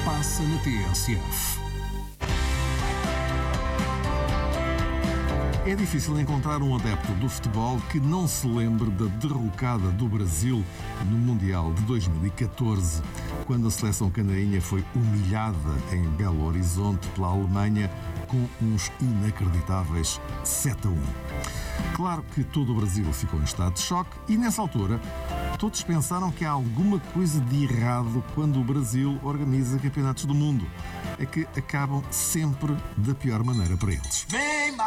passa na TSF. É difícil encontrar um adepto do futebol que não se lembre da derrocada do Brasil no Mundial de 2014, quando a seleção canarinha foi humilhada em Belo Horizonte pela Alemanha com uns inacreditáveis 7-1. Claro que todo o Brasil ficou em estado de choque e, nessa altura, todos pensaram que há alguma coisa de errado quando o Brasil organiza campeonatos do mundo. É que acabam sempre da pior maneira para eles.